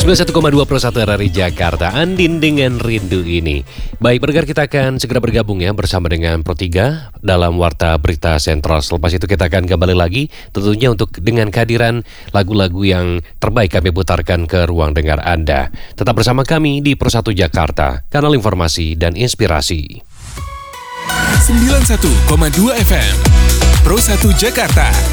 91,2 Pro 1 RRI Jakarta, Andin dengan Rindu Ini. Baik, pendengar, kita akan segera bergabung ya bersama dengan Pro 3 dalam Warta Berita Sentral. Selepas itu kita akan kembali lagi tentunya untuk dengan kehadiran lagu-lagu yang terbaik kami putarkan ke ruang dengar Anda. Tetap bersama kami di Pro 1 Jakarta, kanal informasi dan inspirasi. 91,2 FM Pro 1 Jakarta,